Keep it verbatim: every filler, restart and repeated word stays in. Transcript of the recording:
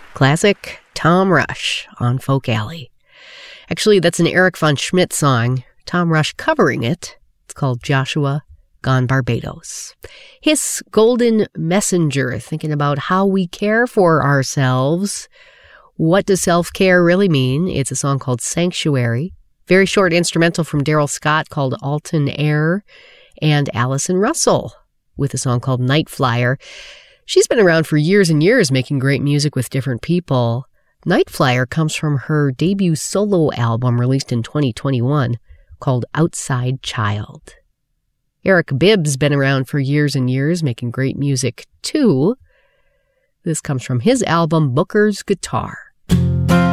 Classic Tom Rush on Folk Alley. Actually, that's an Eric von Schmidt song. Tom Rush covering it. It's called Joshua Gone Barbados. His Golden Messenger, thinking about how we care for ourselves. What does self-care really mean? It's a song called Sanctuary. Very short instrumental from Daryl Scott called Alton Air. And Allison Russell with a song called Night Flyer. She's been around for years and years making great music with different people. Night Flyer comes from her debut solo album released in twenty twenty-one called Outside Child. Eric Bibb's been around for years and years making great music too. This comes from his album Booker's Guitar.